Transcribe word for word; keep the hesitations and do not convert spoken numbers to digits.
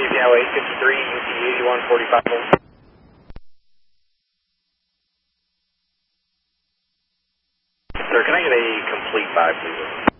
Seattle eight fifty-three, U T eighty-one forty-five volts. Sir, can I get a complete vibe, please?